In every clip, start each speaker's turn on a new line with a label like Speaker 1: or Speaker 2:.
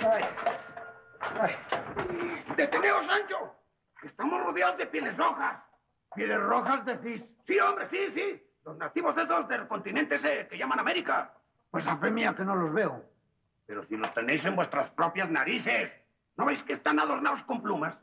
Speaker 1: Ay. Ay. ¡Deteneos, Sancho! Estamos rodeados de pieles rojas.
Speaker 2: ¿Pieles rojas decís?
Speaker 1: Sí, hombre, sí. Los nativos esos del continente ese que llaman América.
Speaker 2: Pues a fe mía que no los veo.
Speaker 1: Pero si los tenéis en vuestras propias narices. ¿No veis que están adornados con plumas?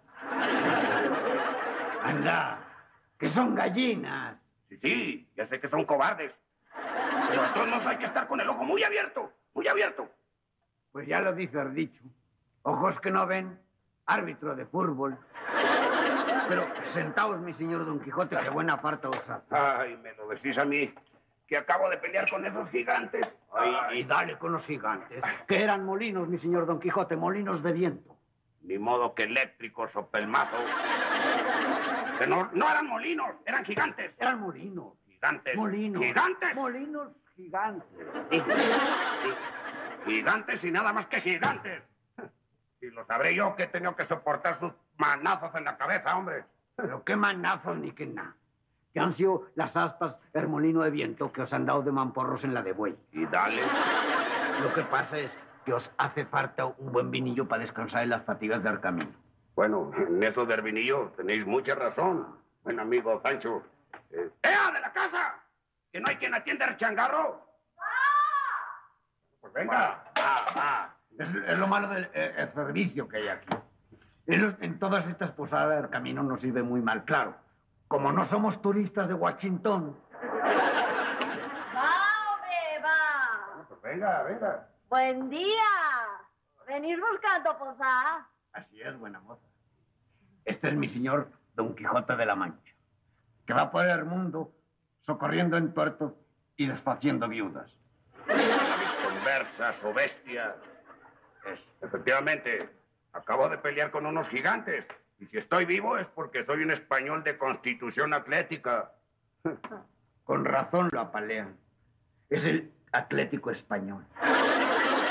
Speaker 2: Anda, que son gallinas.
Speaker 1: Sí, ya sé que son cobardes. Pero a todos nos hay que estar con el ojo muy abierto, muy abierto.
Speaker 2: Pues ya lo dice el dicho. Ojos que no ven, árbitro de fútbol. Pero sentaos, mi señor Don Quijote, que buena parte os hace.
Speaker 1: Ay, me lo decís a mí, que acabo de pelear con esos gigantes.
Speaker 2: Ay, y dale con los gigantes. Que eran molinos, mi señor Don Quijote, molinos de viento.
Speaker 1: Ni modo que eléctricos o pelmazos. Que no eran molinos, eran gigantes.
Speaker 2: Eran molinos.
Speaker 1: Gigantes.
Speaker 2: Molinos.
Speaker 1: Gigantes.
Speaker 2: Molinos gigantes.
Speaker 1: Gigantes y nada más que gigantes. Y lo sabré yo que he tenido que soportar sus manazos en la cabeza, hombre.
Speaker 2: Pero qué manazos ni qué nada. Que han sido las aspas, el molino de viento que os han dado de mamporros en la de buey.
Speaker 1: Y dale.
Speaker 2: Lo que pasa es que os hace falta un buen vinillo para descansar en las fatigas del camino.
Speaker 1: Bueno, en eso del vinillo tenéis mucha razón, buen amigo Sancho. ¡Ea, de la casa! ¿Que no hay quien atienda el changarro? Pues venga, va.
Speaker 2: Es lo malo del servicio que hay aquí. En todas estas posadas el camino nos sirve muy mal, claro. Como no somos turistas de Washington.
Speaker 3: Va, hombre, va.
Speaker 1: Pues venga.
Speaker 3: Buen día. ¿Venís buscando posada?
Speaker 2: Así es, buena moza. Este es mi señor Don Quijote de la Mancha, que va por el mundo socorriendo en tuertos y desfaciendo viudas.
Speaker 1: Mis conversas o bestias. Efectivamente, acabo de pelear con unos gigantes. Y si estoy vivo es porque soy un español de constitución atlética.
Speaker 2: Con razón lo apalean. Es el Atlético Español.